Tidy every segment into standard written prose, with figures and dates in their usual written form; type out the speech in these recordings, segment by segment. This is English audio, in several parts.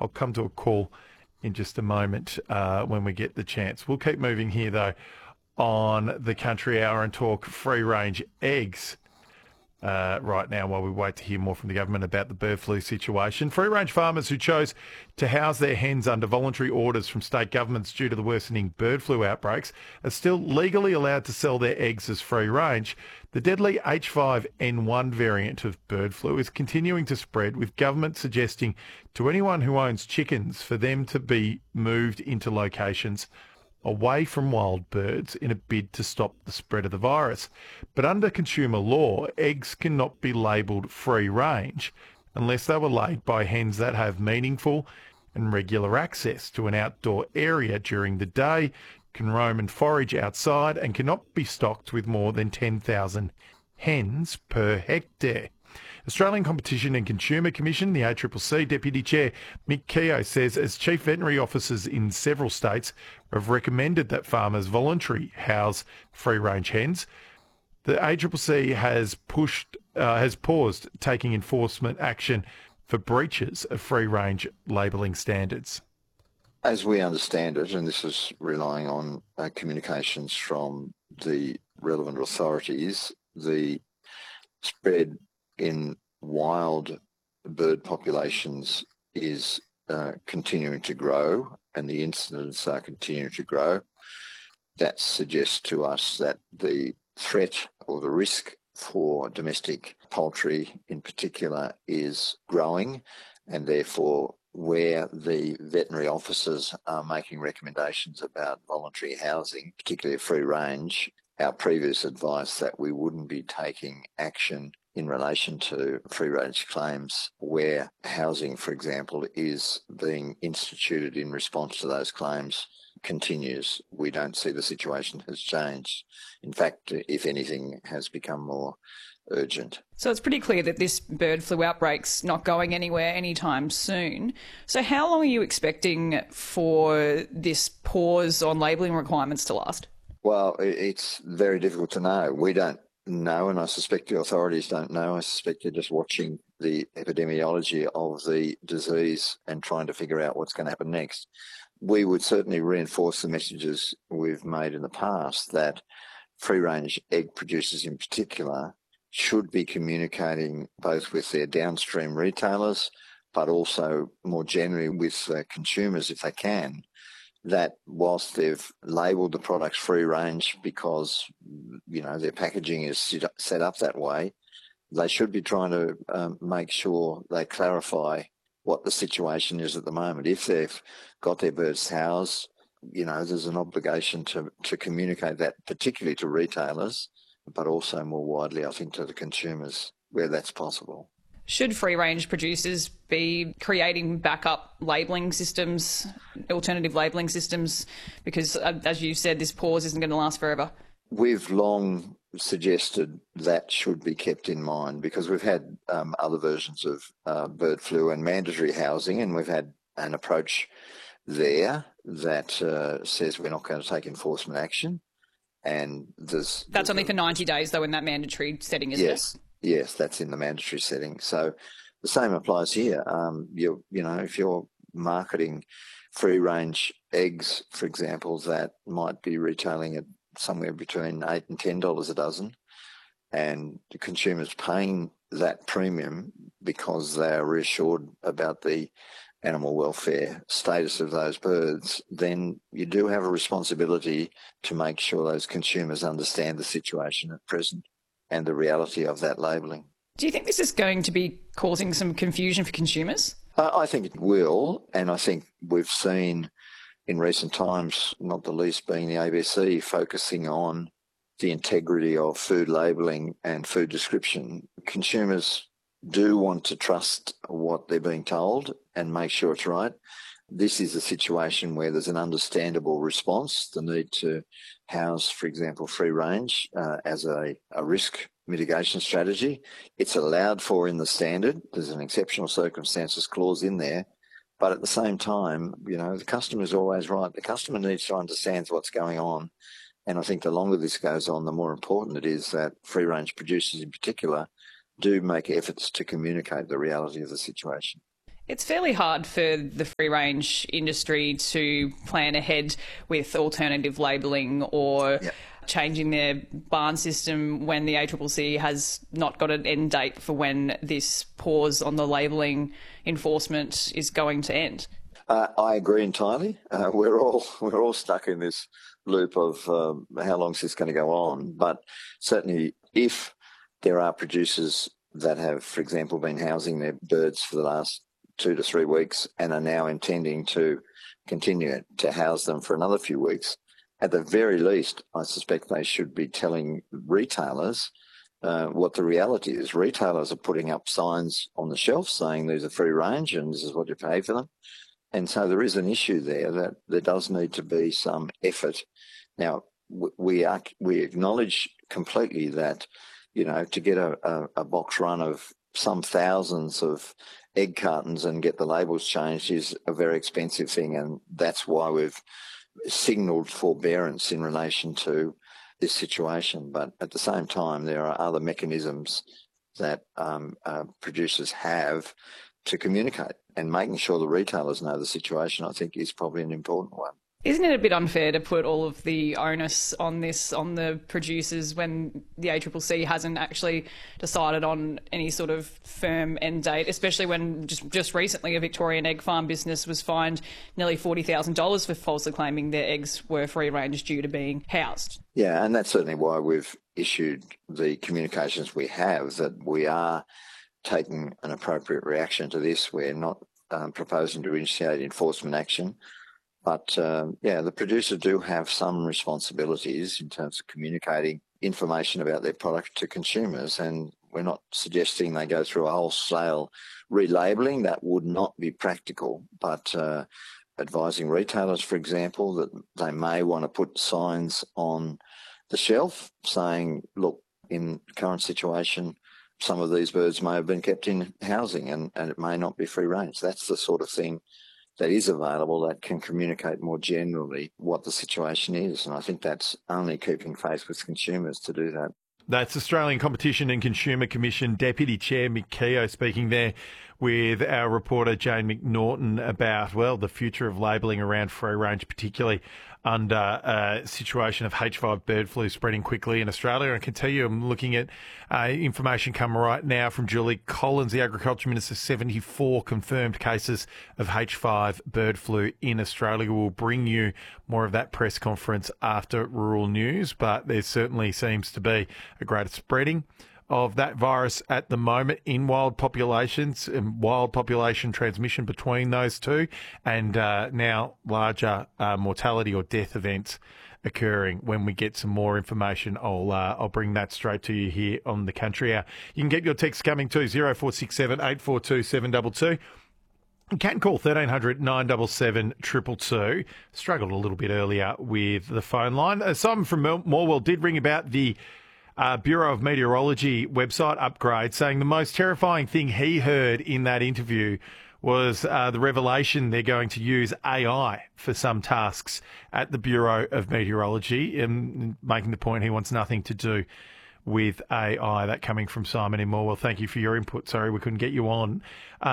I'll come to a call in just a moment when we get the chance. We'll keep moving here, though, on the Country Hour and talk free-range eggs right now while we wait to hear more from the government about the bird flu situation. Free-range farmers who chose to house their hens under voluntary orders from state governments due to the worsening bird flu outbreaks are still legally allowed to sell their eggs as free-range. The deadly H5N1 variant of bird flu is continuing to spread, with government suggesting to anyone who owns chickens for them to be moved into locations away from wild birds in a bid to stop the spread of the virus. But under consumer law, eggs cannot be labelled free range unless they were laid by hens that have meaningful and regular access to an outdoor area during the day, can roam and forage outside, and cannot be stocked with more than 10,000 hens per hectare. Australian Competition and Consumer Commission, the ACCC Deputy Chair Mick Keogh says as chief veterinary officers in several states have recommended that farmers voluntarily house free-range hens, the ACCC has paused taking enforcement action for breaches of free-range labelling standards. As we understand it, and this is relying on communications from the relevant authorities, the spread in wild bird populations is continuing to grow, and the incidents are continuing to grow. That suggests to us that the threat or the risk for domestic poultry in particular is growing, and therefore where the veterinary officers are making recommendations about voluntary housing, particularly free range, our previous advice that we wouldn't be taking action in relation to free-range claims where housing, for example, is being instituted in response to those claims continues. We don't see the situation has changed. In fact, if anything, has become more urgent. So it's pretty clear that this bird flu outbreak's not going anywhere anytime soon. So how long are you expecting for this pause on labelling requirements to last? Well, it's very difficult to know. We don't know, and I suspect the authorities don't know. I suspect they're just watching the epidemiology of the disease and trying to figure out what's going to happen next. We would certainly reinforce the messages we've made in the past that free-range egg producers in particular should be communicating both with their downstream retailers, but also more generally with consumers if they can, that whilst they've labelled the products free range because, you know, their packaging is set up that way, they should be trying to make sure they clarify what the situation is at the moment. If they've got their birds housed, you know, there's an obligation to communicate that, particularly to retailers, but also more widely, I think, to the consumers where that's possible. Should free-range producers be creating backup labelling systems, alternative labelling systems? Because, as you said, this pause isn't going to last forever. We've long suggested that should be kept in mind because we've had other versions of bird flu and mandatory housing, and we've had an approach there that says we're not going to take enforcement action. And that's only for 90 days, though, in that mandatory setting, isn't it? Yes, that's in the mandatory setting. So the same applies here. You know, if you're marketing free-range eggs, for example, that might be retailing at somewhere between $8 and $10 a dozen, and the consumer's paying that premium because they are reassured about the animal welfare status of those birds, then you do have a responsibility to make sure those consumers understand the situation at present and the reality of that labelling. Do you think this is going to be causing some confusion for consumers? I think it will, and I think we've seen in recent times, not the least being the ABC, focusing on the integrity of food labelling and food description. Consumers do want to trust what they're being told and make sure it's right. This is a situation where there's an understandable response, the need to house, for example, free range as a risk mitigation strategy. It's allowed for in the standard. There's an exceptional circumstances clause in there. But at the same time, you know, the customer is always right. The customer needs to understand what's going on. And I think the longer this goes on, the more important it is that free range producers in particular do make efforts to communicate the reality of the situation. It's fairly hard for the free-range industry to plan ahead with alternative labelling or changing their barn system when the ACCC has not got an end date for when this pause on the labelling enforcement is going to end. I agree entirely. We're all stuck in this loop of how long is this going to go on. But certainly, if there are producers that have, for example, been housing their birds for the last 2 to 3 weeks and are now intending to continue to house them for another few weeks, at the very least, I suspect they should be telling retailers what the reality is. Retailers are putting up signs on the shelf saying these are free range and this is what you pay for them. And so there is an issue there that there does need to be some effort. Now, we acknowledge completely that, to get a box run of some thousands of egg cartons and get the labels changed is a very expensive thing. And that's why we've signalled forbearance in relation to this situation. But at the same time, there are other mechanisms that producers have to communicate, and making sure the retailers know the situation, I think, is probably an important one. Isn't it a bit unfair to put all of the onus on the producers when the ACCC hasn't actually decided on any sort of firm end date, especially when just recently a Victorian egg farm business was fined nearly $40,000 for falsely claiming their eggs were free range due to being housed? Yeah, and that's certainly why we've issued the communications we have, that we are taking an appropriate reaction to this. We're not proposing to initiate enforcement action. But, the producers do have some responsibilities in terms of communicating information about their product to consumers, and we're not suggesting they go through a wholesale relabelling. That would not be practical, but advising retailers, for example, that they may want to put signs on the shelf saying, look, in the current situation, some of these birds may have been kept in housing and it may not be free range. That's the sort of thing that is available that can communicate more generally what the situation is. And I think that's only keeping faith with consumers to do that. That's Australian Competition and Consumer Commission Deputy Chair Mick Keogh speaking there with our reporter Jane McNaughton about, the future of labelling around free range, particularly under a situation of H5 bird flu spreading quickly in Australia. I can tell you, I'm looking at information come right now from Julie Collins, the Agriculture Minister, 74 confirmed cases of H5 bird flu in Australia. We'll bring you more of that press conference after Rural News, but there certainly seems to be a greater spreading of that virus at the moment in wild populations, and wild population transmission between those two, and now larger mortality or death events occurring. When we get some more information, I'll bring that straight to you here on the Country Hour. You can get your text coming to 0467 842 722. You can call 1300 977 222. Struggled a little bit earlier with the phone line. Simon from Morwell did ring about the Bureau of Meteorology website upgrade, saying the most terrifying thing he heard in that interview was the revelation they're going to use AI for some tasks at the Bureau of Meteorology, and making the point he wants nothing to do with AI. That coming from Simon in Morwell. Thank you for your input. Sorry we couldn't get you on.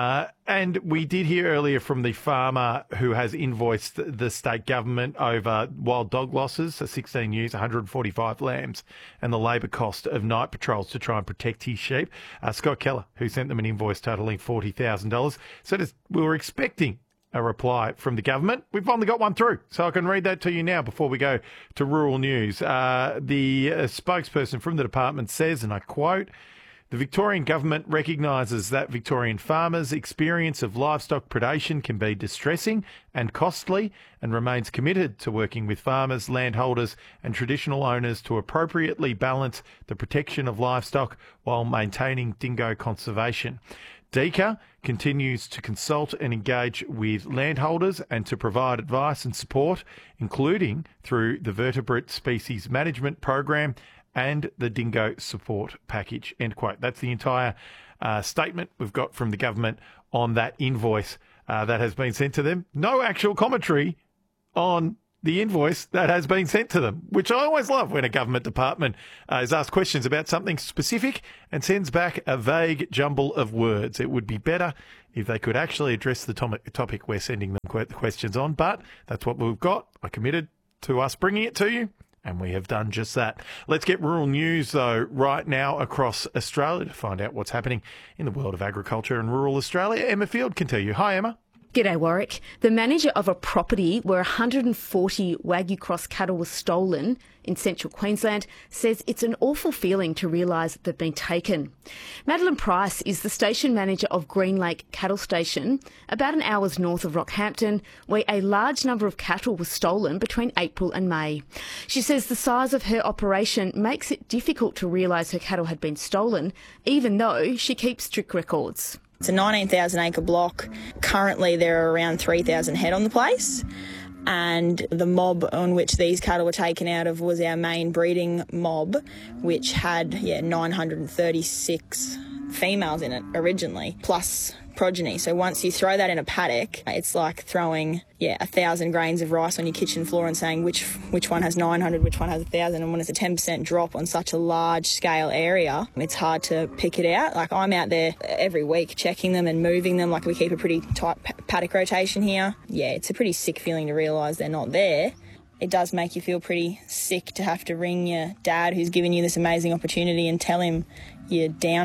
And we did hear earlier from the farmer who has invoiced the state government over wild dog losses, 16 ewes, 145 lambs, and the labour cost of night patrols to try and protect his sheep. Scott Keller, who sent them an invoice totalling $40,000. So we were expecting a reply from the government. We've finally got one through, so I can read that to you now before we go to Rural News. The spokesperson from the department says, and I quote, "The Victorian government recognises that Victorian farmers' experience of livestock predation can be distressing and costly, and remains committed to working with farmers, landholders and traditional owners to appropriately balance the protection of livestock while maintaining dingo conservation. DECA continues to consult and engage with landholders and to provide advice and support, including through the Vertebrate Species Management Program and the Dingo Support Package." End quote. That's the entire statement we've got from the government on that invoice that has been sent to them. No actual commentary on the invoice that has been sent to them, which I always love when a government department is asked questions about something specific and sends back a vague jumble of words. It would be better if they could actually address the topic we're sending them questions on. But that's what we've got. I committed to us bringing it to you, and we have done just that. Let's get rural news, though, right now across Australia to find out what's happening in the world of agriculture and rural Australia. Emma Field can tell you. Hi, Emma. G'day, Warwick. The manager of a property where 140 Wagyu Cross cattle were stolen in central Queensland says it's an awful feeling to realise they've been taken. Madeline Price is the station manager of Green Lake Cattle Station, about an hour's north of Rockhampton, where a large number of cattle were stolen between April and May. She says the size of her operation makes it difficult to realise her cattle had been stolen, even though she keeps strict records. It's a 19,000 acre block. Currently there are around 3,000 head on the place, and the mob on which these cattle were taken out of was our main breeding mob, which had 936 females in it originally, plus progeny. So once you throw that in a paddock, it's like throwing 1,000 grains of rice on your kitchen floor and saying which one has 900, which one has 1,000. And when it's a 10% drop on such a large scale area, it's hard to pick it out. Like, I'm out there every week checking them and moving them. Like, we keep a pretty tight paddock rotation here. Yeah, it's a pretty sick feeling to realise they're not there. It does make you feel pretty sick to have to ring your dad, who's given you this amazing opportunity, and tell him you're down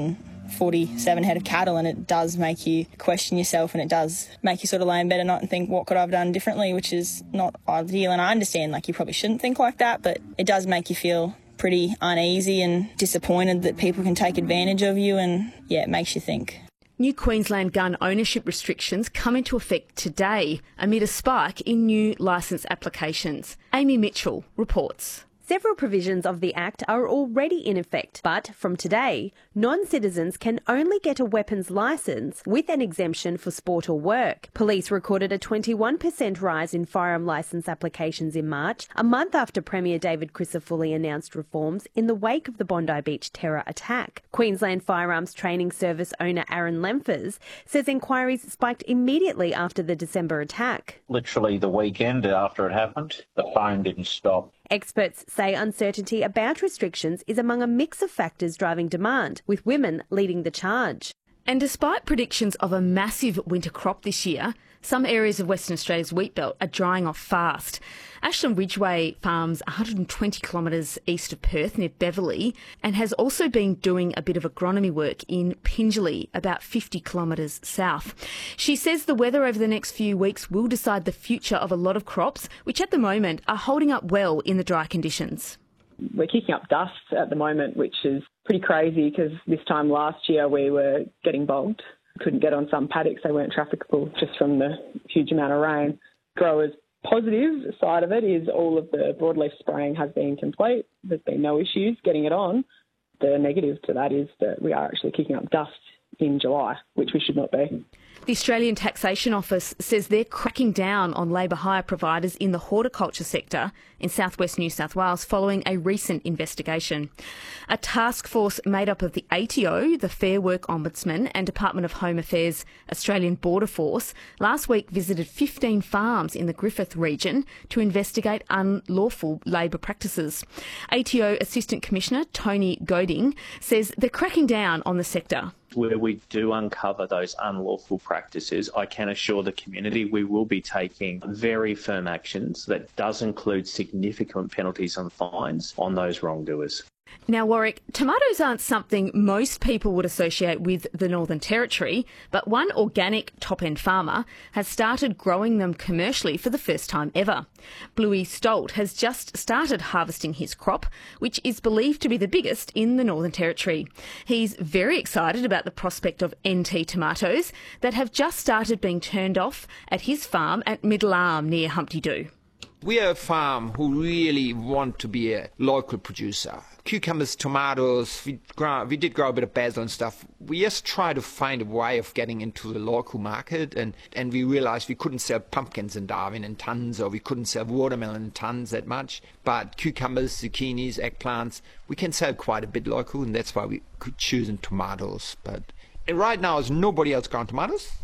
147 head of cattle, and it does make you question yourself, and it does make you sort of lay in bed at night and think, what could I have done differently, which is not ideal. And I understand, like, you probably shouldn't think like that, but it does make you feel pretty uneasy and disappointed that people can take advantage of you, and it makes you think. New Queensland gun ownership restrictions come into effect today amid a spike in new licence applications. Amy Mitchell reports. Several provisions of the Act are already in effect, but from today, non-citizens can only get a weapons licence with an exemption for sport or work. Police recorded a 21% rise in firearm licence applications in March, a month after Premier David Crisafulli announced reforms in the wake of the Bondi Beach terror attack. Queensland Firearms Training Service owner Aaron Lemphers says inquiries spiked immediately after the December attack. Literally the weekend after it happened, the phone didn't stop. Experts say uncertainty about restrictions is among a mix of factors driving demand, with women leading the charge. And despite predictions of a massive winter crop this year, some areas of Western Australia's wheat belt are drying off fast. Ashland Ridgeway farms 120 kilometres east of Perth near Beverley and has also been doing a bit of agronomy work in Pingelly, about 50 kilometres south. She says the weather over the next few weeks will decide the future of a lot of crops, which at the moment are holding up well in the dry conditions. We're kicking up dust at the moment, which is pretty crazy because this time last year we were getting bogged. Couldn't get on some paddocks, they weren't trafficable just from the huge amount of rain. Growers' positive side of it is all of the broadleaf spraying has been complete. There's been no issues getting it on. The negative to that is that we are actually kicking up dust in July, which we should not be. The Australian Taxation Office says they're cracking down on labour hire providers in the horticulture sector in southwest New South Wales following a recent investigation. A task force made up of the ATO, the Fair Work Ombudsman and Department of Home Affairs Australian Border Force last week visited 15 farms in the Griffith region to investigate unlawful labour practices. ATO Assistant Commissioner Tony Goding says they're cracking down on the sector. Where we do uncover those unlawful practices, I can assure the community we will be taking very firm actions that does include significant penalties and fines on those wrongdoers. Now, Warwick, tomatoes aren't something most people would associate with the Northern Territory, but one organic top-end farmer has started growing them commercially for the first time ever. Bluey Stolt has just started harvesting his crop, which is believed to be the biggest in the Northern Territory. He's very excited about the prospect of NT tomatoes that have just started being turned off at his farm at Middle Arm near Humpty Doo. We are a farm who really want to be a local producer. Cucumbers, tomatoes, we did grow a bit of basil and stuff. We just try to find a way of getting into the local market, and we realised we couldn't sell pumpkins in Darwin in tons, or we couldn't sell watermelon in tons that much. But cucumbers, zucchinis, eggplants, we can sell quite a bit local, and that's why we could choose in tomatoes. But right now, there's nobody else growing tomatoes.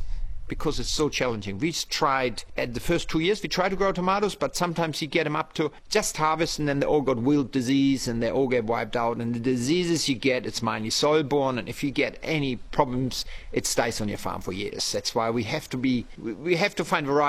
because it's so challenging. We tried, at the first 2 years, we tried to grow tomatoes, but sometimes you get them up to just harvest and then they all got wilt disease and they all get wiped out. And the diseases you get, it's mainly soil-borne, and if you get any problems, it stays on your farm for years. That's why we have to find variety.